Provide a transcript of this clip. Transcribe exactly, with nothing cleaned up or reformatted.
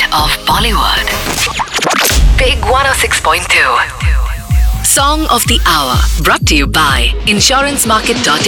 of Bollywood. Big one oh six point two. Song of the Hour. Brought to you by insurance market dot